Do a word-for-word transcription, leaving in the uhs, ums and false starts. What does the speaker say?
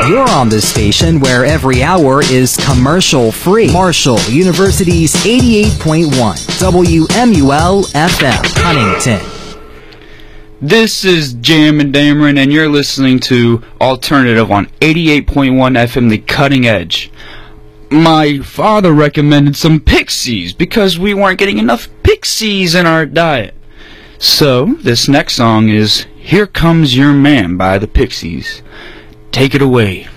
You're on the station where every hour is commercial-free. Marshall University's eighty-eight point one W M U L F M, Huntington. This is Jammin' Dameron, and you're listening to Alternative on eighty-eight point one F M, The Cutting Edge. My father recommended some Pixies because we weren't getting enough Pixies in our diet. So, this next song is Here Comes Your Man by the Pixies. Take it away.